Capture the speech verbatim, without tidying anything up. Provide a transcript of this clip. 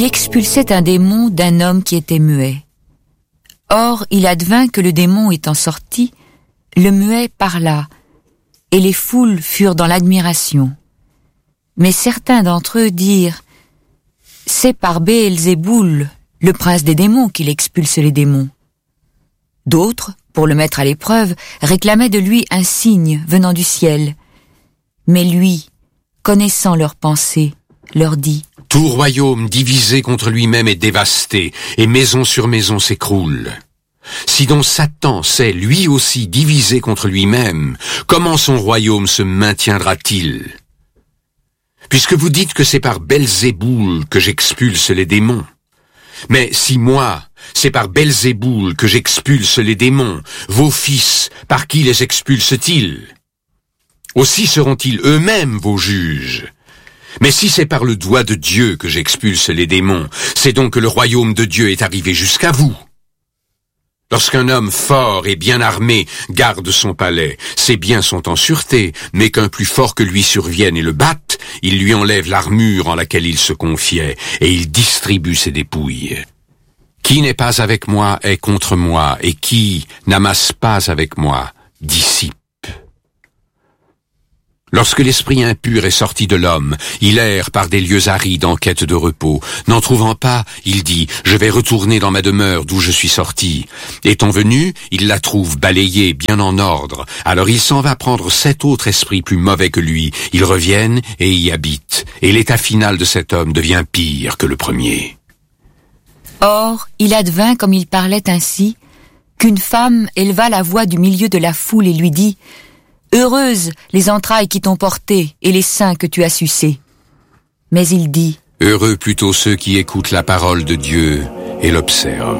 il expulsait un démon d'un homme qui était muet. Or, il advint que le démon étant sorti, le muet parla, et les foules furent dans l'admiration. Mais certains d'entre eux dirent « C'est par Béelzéboul, le prince des démons, qu'il expulse les démons. » D'autres, pour le mettre à l'épreuve, réclamaient de lui un signe venant du ciel. Mais lui, connaissant leurs pensées, leur dit « Tout royaume divisé contre lui-même est dévasté, et maison sur maison s'écroule. Si donc Satan s'est lui aussi divisé contre lui-même, comment son royaume se maintiendra-t-il? Puisque vous dites que c'est par Belzéboul que j'expulse les démons. Mais si moi, c'est par Belzéboul que j'expulse les démons, vos fils, par qui les expulsent-ils? Aussi seront-ils eux-mêmes vos juges. Mais si c'est par le doigt de Dieu que j'expulse les démons, c'est donc que le royaume de Dieu est arrivé jusqu'à vous. Lorsqu'un homme fort et bien armé garde son palais, ses biens sont en sûreté, mais qu'un plus fort que lui survienne et le batte, il lui enlève l'armure en laquelle il se confiait, et il distribue ses dépouilles. Qui n'est pas avec moi est contre moi, et qui n'amasse pas avec moi dissipe. Lorsque l'esprit impur est sorti de l'homme, il erre par des lieux arides en quête de repos. N'en trouvant pas, il dit « Je vais retourner dans ma demeure d'où je suis sorti ». Étant venu, il la trouve balayée, bien en ordre. Alors il s'en va prendre sept autres esprits plus mauvais que lui. Ils reviennent et y habitent. Et l'état final de cet homme devient pire que le premier. Or, il advint, comme il parlait ainsi, qu'une femme éleva la voix du milieu de la foule et lui dit « Heureuses les entrailles qui t'ont porté et les seins que tu as sucés. » Mais il dit « Heureux plutôt ceux qui écoutent la parole de Dieu et l'observent. »